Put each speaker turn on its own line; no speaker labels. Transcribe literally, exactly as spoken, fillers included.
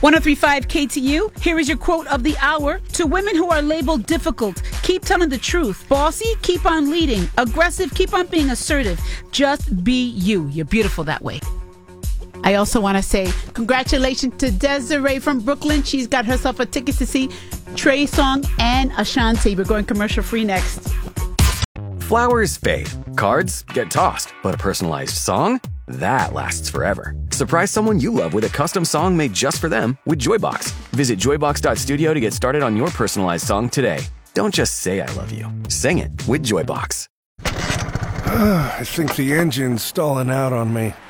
one oh three point five K T U, here is your quote of the hour. To women who are labeled difficult, keep telling the truth. Bossy, keep on leading. Aggressive, keep on being assertive. Just be you. You're beautiful that way. I also want to say congratulations to Desiree from Brooklyn. She's got herself a ticket to see Trey Songz and Ashanti. We're going commercial free next.
Flowers fade. Cards get tossed. But a personalized song? That lasts forever. Surprise someone you love with a custom song made just for them with Joybox. Visit joybox dot studio to get started on your personalized song today. Don't just say I love you. Sing it with Joybox.
I think the engine's stalling out on me.